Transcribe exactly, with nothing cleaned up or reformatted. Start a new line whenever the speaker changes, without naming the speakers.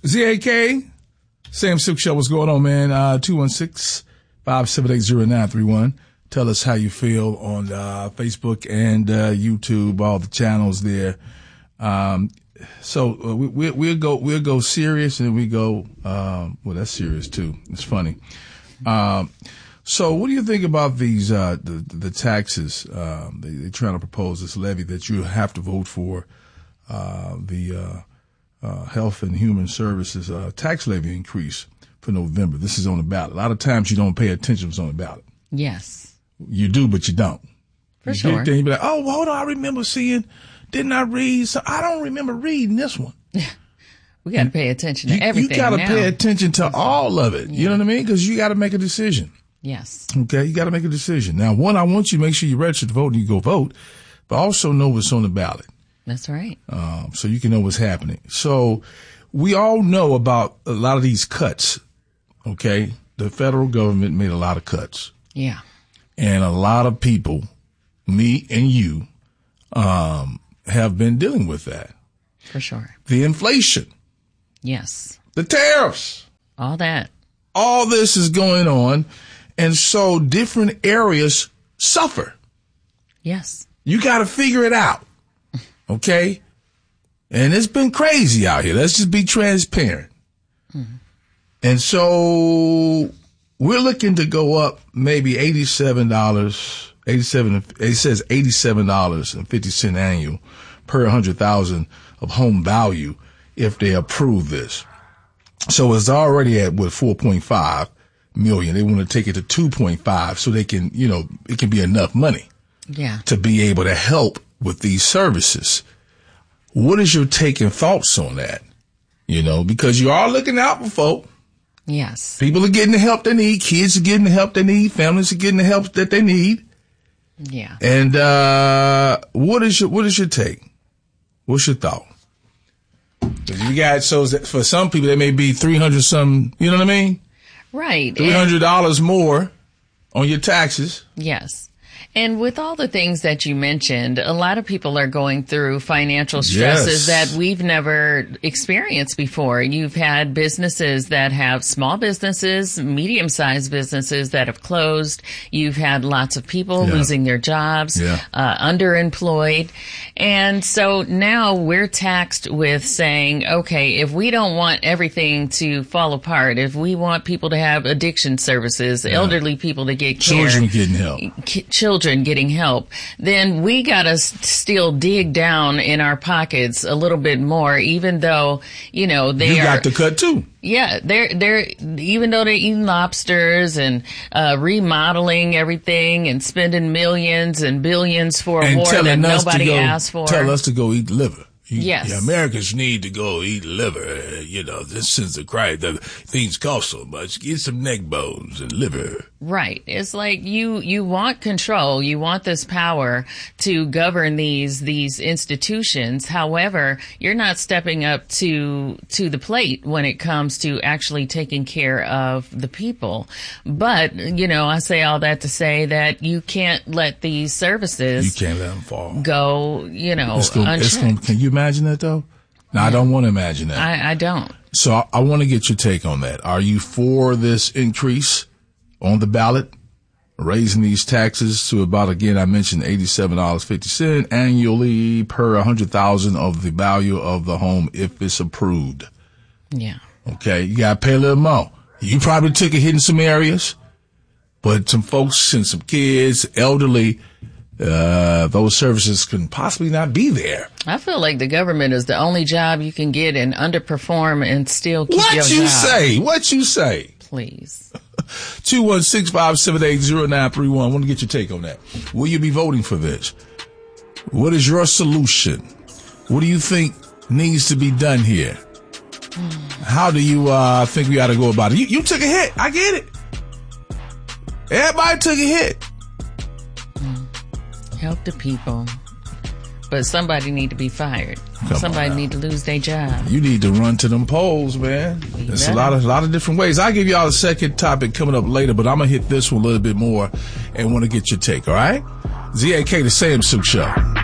Z A K, Sam Suk Show. What's going on, man? Uh, two one six, five seven eight, zero nine three one. Tell us how you feel on uh, Facebook and uh, YouTube, all the channels there. Um, so uh, we, we, we'll go we'll go serious, and we go um, well. That's serious too. It's funny. Um, so what do you think about these uh, the the taxes? Um, they, they're trying to propose this levy that you have to vote for. Uh, the uh, uh, Health and Human Services uh, tax levy increase for November. This is on the ballot. A lot of times you don't pay attention what's on the ballot.
Yes.
You do, but you don't.
For
you
sure.
Then you be like, oh, hold on, I remember seeing, didn't I read? So I don't remember reading this one.
We got to pay attention to
you,
everything.
You got to
now.
pay attention to all of it.
Yeah.
You know what I mean? Because you got to make a decision.
Yes.
Okay, you got to make a decision. Now, one, I want you to make sure you register to vote and you go vote, but also know what's on the ballot.
That's right.
Um, so you can know what's happening. So we all know about a lot of these cuts. Okay. The federal government made a lot of cuts.
Yeah.
And a lot of people, me and you, um, have been dealing with that.
For sure.
The inflation.
Yes.
The tariffs.
All that.
All this is going on. And so different areas suffer.
Yes.
You got to figure it out. Okay? And it's been crazy out here. Let's just be transparent. Mm-hmm. And so we're looking to go up maybe eighty-seven dollars, eighty-seven, it says eighty-seven dollars and fifty cents annual per one hundred thousand of home value if they approve this. So it's already at, what, four point five million. They want to take it to two point five so they can, you know, it can be enough money.
Yeah.
To be able to help with these services. What is your take and thoughts on that? You know, because you are looking out for folk.
Yes.
People are getting the help they need. Kids are getting the help they need. Families are getting the help that they need.
Yeah.
And, uh, what is your, what is your take? What's your thought? Because you got, so for some people, there may be three hundred some, you know what I mean?
Right.
three hundred dollars more on your taxes.
Yes. And with all the things that you mentioned, a lot of people are going through financial stresses
yes.
that we've never experienced before. You've had businesses that have small businesses, medium-sized businesses that have closed. You've had lots of people
yeah.
losing their jobs,
yeah.
uh, underemployed. And so now we're taxed with saying, okay, if we don't want everything to fall apart, if we want people to have addiction services, yeah. elderly people to get care,
children getting help,
ki- children getting help, then we gotta s- still dig down in our pockets a little bit more, even though, you know, they
you
are.
got to cut too.
Yeah, they're, they're, even though they're eating lobsters and, uh, remodeling everything and spending millions and billions for a
and
war that nobody
go,
asked for.
Tell us to go eat liver. You,
yes.
Yeah, Americans need to go eat liver. You know, this since the cry, the things cost so much. Get some neck bones and liver.
Right. It's like you, you want control. You want this power to govern these, these institutions. However, you're not stepping up to, to the plate when it comes to actually taking care of the people. But, you know, I say all that to say that you can't let these services.
You can't let them fall.
Go, you know,
it's gonna, it's gonna, can you imagine that though? No, yeah. I don't want to imagine that.
I, I don't.
So I, I want to get your take on that. Are you for this increase on the ballot, raising these taxes to about, again, I mentioned eighty-seven dollars and fifty cents annually per one hundred thousand of the value of the home if it's approved?
Yeah.
Okay, you got to pay a little more. You probably took a hit in some areas, but some folks and some kids, elderly, uh, those services can possibly not be there.
I feel like the government is the only job you can get and underperform and still keep
what
your
you
job.
say? What you say?
Please.
two one six, five seven eight, zero nine three one. I want to get your take on that. Will you be voting for this? What is your solution? What do you think needs to be done here? How do you uh, think we ought to go about it? You, you took a hit. I get it. Everybody took a hit.
Help the people. But somebody need to be fired.
Come
somebody need to lose their job.
You need to run to them polls, man.
You
There's
better.
a lot of a lot of different ways. I'll give y'all a second topic coming up later, but I'm going to hit this one a little bit more and want to get your take, all right? Z A K, the Sam Suk Show.